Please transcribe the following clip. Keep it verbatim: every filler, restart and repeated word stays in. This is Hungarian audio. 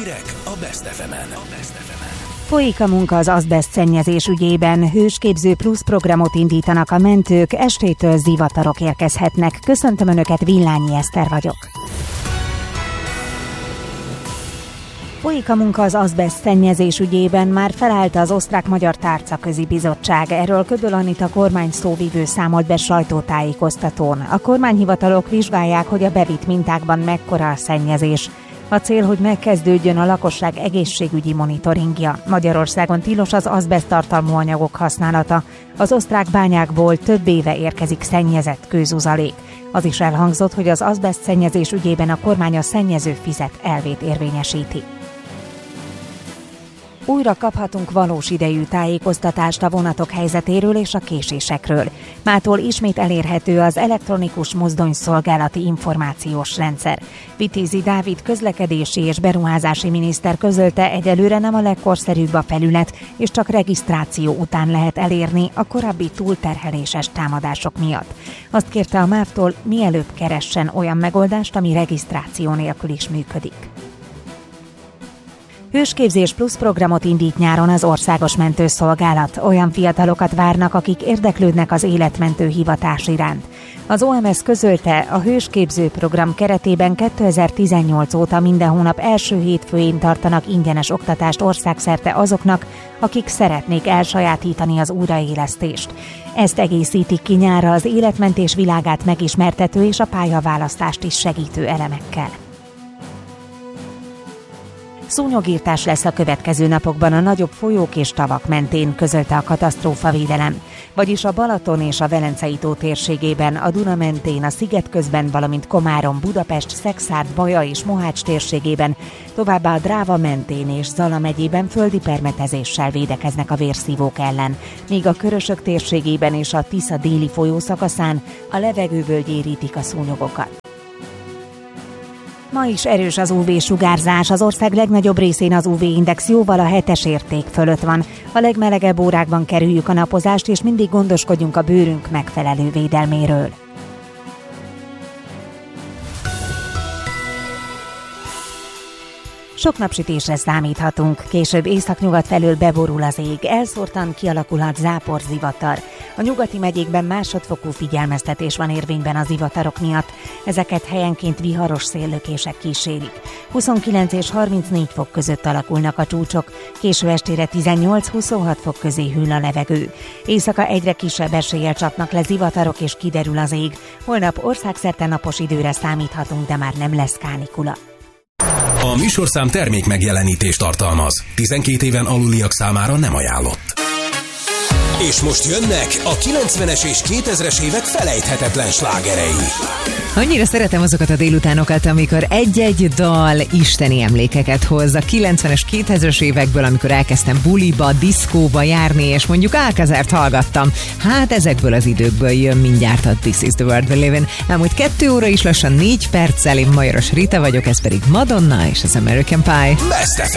Hírek a Best ef emen. Folyik a munka az azbeszt szennyezés ügyében. Hősképző plusz programot indítanak a mentők, estétől zivatarok érkezhetnek. Köszöntöm Önöket, Villányi Eszter vagyok. Folyik a munka az azbeszt szennyezés ügyében, már felállt az Osztrák-Magyar Tárcaközi Bizottság. Erről Ködöl Anita kormány szóvivő számolt be sajtótájékoztatón. A kormányhivatalok vizsgálják, hogy a bevitt mintákban mekkora a szennyezés. A cél, hogy megkezdődjön a lakosság egészségügyi monitoringja. Magyarországon tilos az azbeszt tartalmú anyagok használata. Az osztrák bányákból több éve érkezik szennyezett kőzuzalék. Az is elhangzott, hogy az azbeszt szennyezés ügyében a kormány a szennyező fizet elvét érvényesíti. Újra kaphatunk valós idejű tájékoztatást a vonatok helyzetéről és a késésekről. Mától ismét elérhető az elektronikus mozdonyszolgálati információs rendszer. Vitézi Dávid közlekedési és beruházási miniszter közölte, egyelőre nem a legkorszerűbb a felület, és csak regisztráció után lehet elérni a korábbi túlterheléses támadások miatt. Azt kérte a MÁV-tól, mielőbb keressen olyan megoldást, ami regisztráció nélkül is működik. Hősképzés plusz programot indít nyáron az Országos Mentőszolgálat. Olyan fiatalokat várnak, akik érdeklődnek az életmentő hivatás iránt. Az o em es közölte, a hősképző program keretében kétezer-tizennyolc óta minden hónap első hétfőjén tartanak ingyenes oktatást országszerte azoknak, akik szeretnék elsajátítani az újraélesztést. Ezt egészítik ki nyárra az életmentés világát megismertető és a pályaválasztást is segítő elemekkel. Szúnyogírtás lesz a következő napokban a nagyobb folyók és tavak mentén, közölte a katasztrófavédelem. Vagyis a Balaton és a Velencei tó térségében, a Duna mentén, a Szigetközben, valamint Komárom, Budapest, Szekszárd, Baja és Mohács térségében, továbbá a Dráva mentén és Zala megyében földi permetezéssel védekeznek a vérszívók ellen, míg a Körösök térségében és a Tisza déli folyószakaszán a levegőből gyérítik a szúnyogokat. Ma is erős az ú vé-sugárzás, az ország legnagyobb részén az ú vé-index jóval a hetes érték fölött van. A legmelegebb órákban kerüljük a napozást, és mindig gondoskodjunk a bőrünk megfelelő védelméről. Sok napsütésre számíthatunk, később északnyugat felől beborul az ég, elszórtan kialakulhat záporzivatar. A nyugati megyékben másodfokú figyelmeztetés van érvényben az zivatarok miatt, ezeket helyenként viharos széllökések kísérik. huszonkilenc és harmincnégy fok között alakulnak a csúcsok, késő estére tizennyolc-huszonhat fok közé hűl a levegő. Éjszaka egyre kisebb eséllyel csapnak le zivatarok és kiderül az ég. Holnap országszerte napos időre számíthatunk, de már nem lesz kánikula. A műsorszám termék megjelenítést tartalmaz. tizenkét éven aluliak számára nem ajánlott. És most jönnek a kilencvenes és kétezres évek felejthetetlen slágerei. Annyira szeretem azokat a délutánokat, amikor egy-egy dal isteni emlékeket hoz. A kilencvenes, kétezres évekből, amikor elkezdtem buliba, diszkóba járni, és mondjuk Alcazart hallgattam. Hát ezekből az időkből jön mindjárt a This is the World We Live In. Elmúlt kettő óra is lassan négy perccel, én Majoros Rita vagyok, ez pedig Madonna és az American Pie. Best ef